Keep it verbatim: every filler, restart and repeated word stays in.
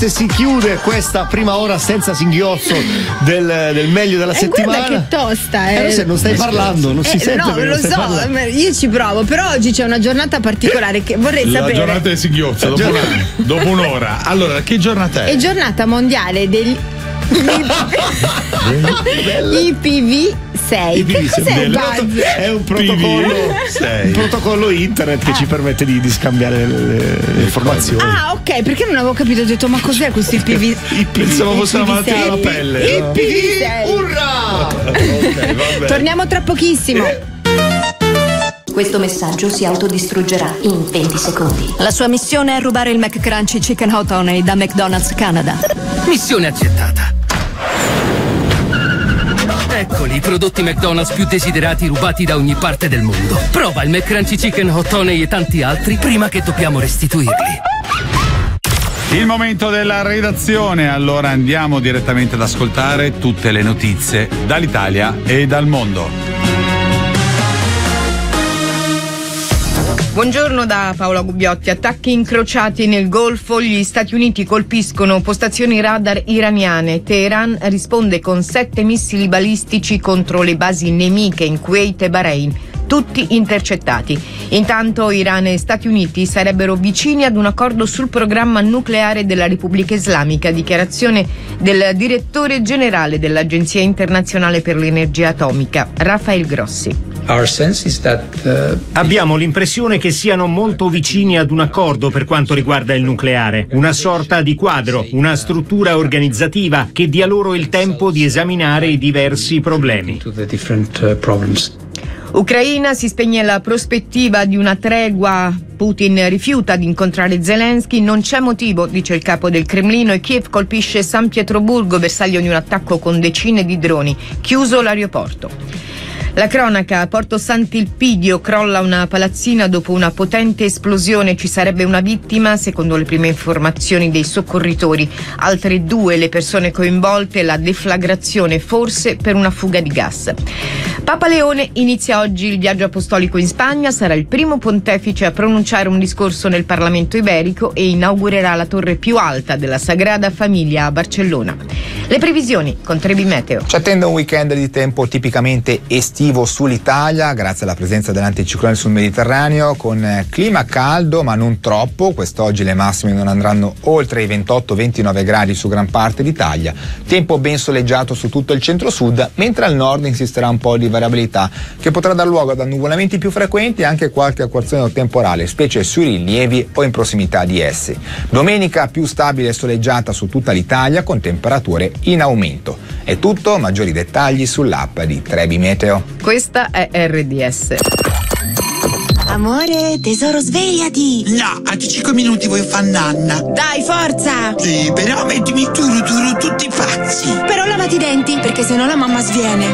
Si chiude questa prima ora senza singhiozzo del, del meglio della eh, settimana. Guarda che tosta, eh. eh se non stai parlando, non eh, si sente. No, lo so, parlando. io ci provo, però oggi c'è una giornata particolare che vorrei La sapere. La giornata del singhiozzo, dopo, una, dopo un'ora. Allora, che giornata è? È giornata mondiale degli I P V sei. Che cos'è Buzz? È un protocollo, un protocollo internet che ah. ci permette di, di scambiare le, le, le informazioni. Ah, ok, perché non avevo capito, ho detto ma cos'è questo I P V? I P V Pensavo fosse la malattia della pelle. I P V, urrà! Okay, vabbè. Torniamo tra pochissimo. Questo messaggio si autodistruggerà in venti secondi. La sua missione è rubare il McCrunchy Chicken Hot Honey da McDonald's Canada. Missione accettata. Eccoli i prodotti McDonald's più desiderati rubati da ogni parte del mondo. Prova il McCrunchy Chicken Hot Honey e tanti altri prima che dobbiamo restituirli. Il momento della redazione, allora andiamo direttamente ad ascoltare tutte le notizie dall'Italia e dal mondo. Buongiorno da Paola Gubbiotti. Attacchi incrociati nel Golfo, gli Stati Uniti colpiscono postazioni radar iraniane. Teheran risponde con sette missili balistici contro le basi nemiche in Kuwait e Bahrain, tutti intercettati. Intanto Iran e Stati Uniti sarebbero vicini ad un accordo sul programma nucleare della Repubblica Islamica, dichiarazione del direttore generale dell'Agenzia Internazionale per l'Energia Atomica, Rafael Grossi. Abbiamo l'impressione che siano molto vicini ad un accordo per quanto riguarda il nucleare, una sorta di quadro, una struttura organizzativa che dia loro il tempo di esaminare i diversi problemi. Ucraina, si spegne la prospettiva di una tregua. Putin rifiuta di incontrare Zelensky, non c'è motivo, dice il capo del Cremlino, e Kiev colpisce San Pietroburgo, bersaglio di un attacco con decine di droni, chiuso l'aeroporto. La cronaca, a Porto Sant'Elpidio crolla una palazzina dopo una potente esplosione, ci sarebbe una vittima secondo le prime informazioni dei soccorritori, altre due le persone coinvolte, la deflagrazione forse per una fuga di gas. Papa Leone inizia oggi il viaggio apostolico in Spagna, sarà il primo pontefice a pronunciare un discorso nel Parlamento iberico e inaugurerà la torre più alta della Sagrada Famiglia a Barcellona. Le previsioni con Trebi Meteo. Ci attende un weekend di tempo tipicamente estivo sull'Italia grazie alla presenza dell'anticiclone sul Mediterraneo, con clima caldo ma non troppo. Quest'oggi le massime non andranno oltre i ventotto ventinove gradi su gran parte d'Italia, tempo ben soleggiato su tutto il centro-sud, mentre al nord insisterà un po' di variabilità che potrà dar luogo ad annuvolamenti più frequenti e anche qualche acquazzone temporale, specie sui rilievi o in prossimità di essi. Domenica più stabile e soleggiata su tutta l'Italia con temperature in aumento. È tutto, maggiori dettagli sull'app di Trebi Meteo. Questa è R D S. Amore, tesoro, svegliati! No, a cinque minuti voglio far nanna. Dai, forza! Sì, però mettimi turu turu tutti pazzi. Però lavati i denti, perché sennò la mamma sviene.